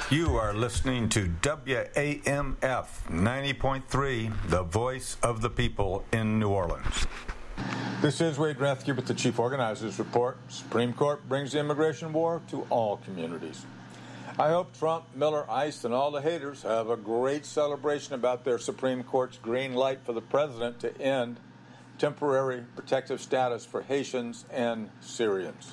You are listening to WAMF 90.3, the voice of the people in New Orleans. This is Wade Rathke with the Chief Organizers Report. Supreme Court brings the immigration war to all communities. I hope Trump, Miller, ICE, and all the haters have a great celebration about their Supreme Court's green light for the president to end temporary protective status for Haitians and Syrians.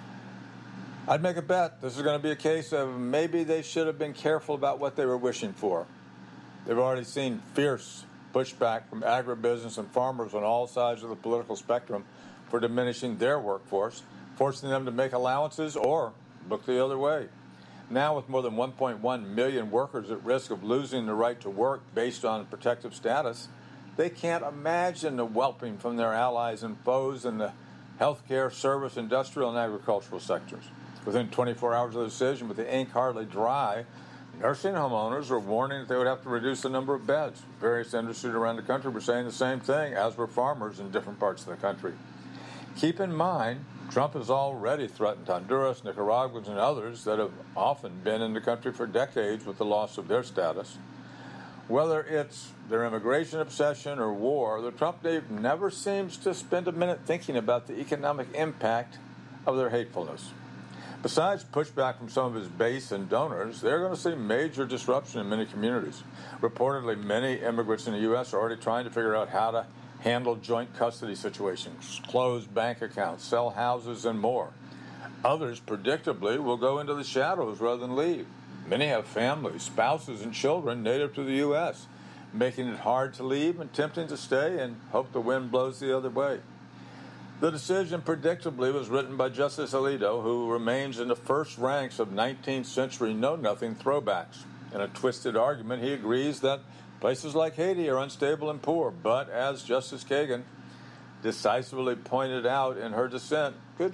I'd make a bet this is going to be a case of maybe they should have been careful about what they were wishing for. They've already seen fierce pushback from agribusiness and farmers on all sides of the political spectrum for diminishing their workforce, forcing them to make allowances or look the other way. Now, with more than 1.1 million workers at risk of losing the right to work based on protective status, they can't imagine the whelping from their allies and foes in the healthcare, service, industrial, and agricultural sectors. Within 24 hours of the decision, with the ink hardly dry, nursing home owners were warning that they would have to reduce the number of beds. Various industries around the country were saying the same thing, as were farmers in different parts of the country. Keep in mind, Trump has already threatened Honduras, Nicaraguans, and others that have often been in the country for decades with the loss of their status. Whether it's their immigration obsession or war, the Trump Dave never seems to spend a minute thinking about the economic impact of their hatefulness. Besides pushback from some of his base and donors, they're going to see major disruption in many communities. Reportedly, many immigrants in the U.S. are already trying to figure out how to handle joint custody situations, close bank accounts, sell houses, and more. Others, predictably, will go into the shadows rather than leave. Many have families, spouses, and children native to the U.S., making it hard to leave and tempting to stay and hope the wind blows the other way. The decision, predictably, was written by Justice Alito, who remains in the first ranks of 19th century know-nothing throwbacks. In a twisted argument, he agrees that places like Haiti are unstable and poor, but as Justice Kagan decisively pointed out in her dissent, could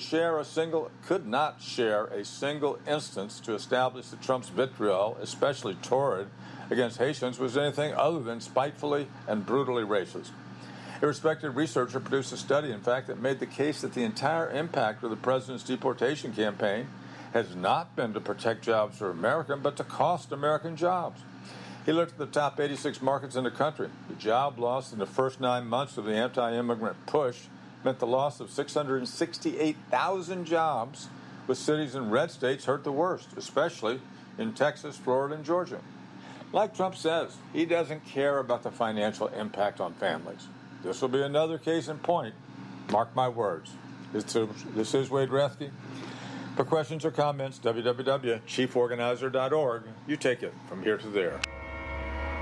not share a single instance to establish that Trump's vitriol, especially torrid, against Haitians was anything other than spitefully and brutally racist. A respected researcher produced a study, in fact, that made the case that the entire impact of the president's deportation campaign has not been to protect jobs for Americans, but to cost American jobs. He looked at the top 86 markets in the country. The job loss in the first 9 months of the anti-immigrant push meant the loss of 668,000 jobs, with cities in red states hurt the worst, especially in Texas, Florida, and Georgia. Like Trump says, he doesn't care about the financial impact on families. This will be another case in point. Mark my words. This is Wade Rathke. For questions or comments, www.chieforganizer.org. You take it from here to there.